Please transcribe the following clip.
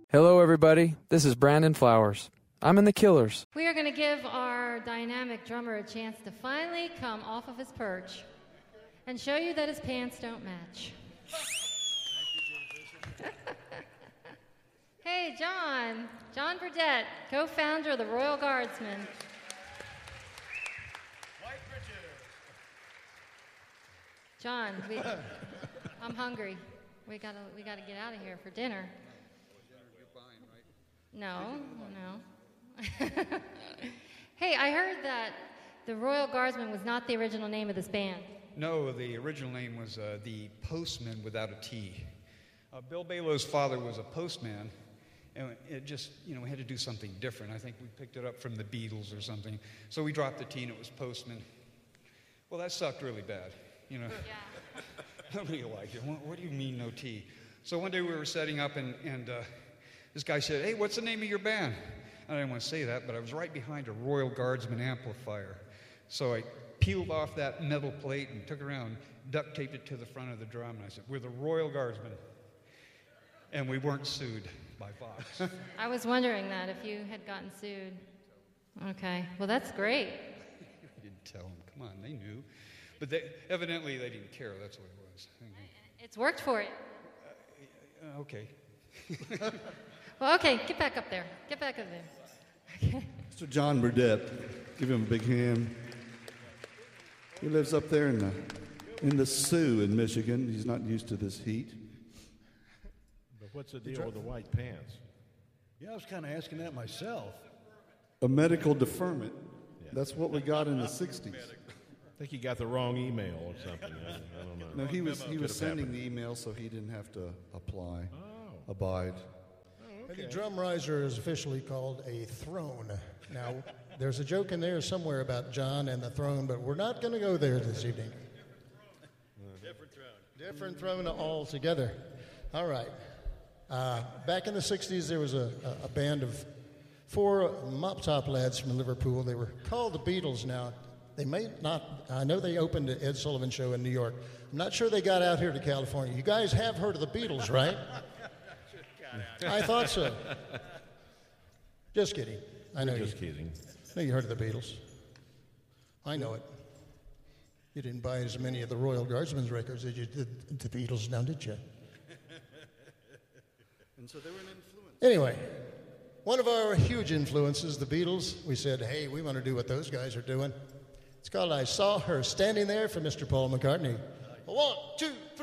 Hello, everybody. This is Brandon Flowers. I'm in the Killers. We are going to give our dynamic drummer a chance to finally come off of his perch and show you that his pants don't match. Hey, John Burdett, co-founder of the Royal Guardsmen. John, I'm hungry. We gotta get out of here for dinner. No. Hey, I heard that the Royal Guardsmen was not the original name of this band. No, the original name was the Postman without a T. Bill Balo's father was a postman, and it just, we had to do something different. I think we picked it up from the Beatles or something. So we dropped the T and it was Postman. Well, that sucked really bad, Yeah. Nobody liked it. What do you mean, no T? So one day we were setting up, and this guy said, "Hey, what's the name of your band?" I didn't want to say that, but I was right behind a Royal Guardsman amplifier. So I peeled off that metal plate and took it around, duct taped it to the front of the drum, and I said, "We're the Royal Guardsmen." And we weren't sued by Vox. I was wondering that, if you had gotten sued. Okay, well, that's great. I didn't tell them. Come on, they knew. But evidently they didn't care. That's what it was. It's worked for you. Okay. Well, okay, get back up there. Get back up there. Okay. Mr. John Burdett, give him a big hand. He lives up there in the Sioux in Michigan. He's not used to this heat. But what's the deal with the white pants? Yeah, I was kind of asking that myself. A medical deferment. Yeah. That's what we got in the 60s. I think he got the wrong email or something. I don't know. No, he was sending the email so he didn't have to abide. Oh, okay. The drum riser is officially called a throne. Now, there's a joke in there somewhere about John and the throne, but we're not going to go there this evening. Different throne altogether. All right. Back in the 60s, there was a band of 4 mop-top lads from Liverpool. They were called the Beatles. Now, they may not, I know they opened the Ed Sullivan Show in New York. I'm not sure they got out here to California. You guys have heard of the Beatles, right? I thought so. Just kidding. I know Just kidding. I know you heard of the Beatles. I know it. You didn't buy as many of the Royal Guardsmen's records as you did the Beatles now, did you? And so they were an influence. Anyway, one of our huge influences, the Beatles, we said, hey, we want to do what those guys are doing. It's called I Saw Her Standing There for Mr. Paul McCartney. 1, 2,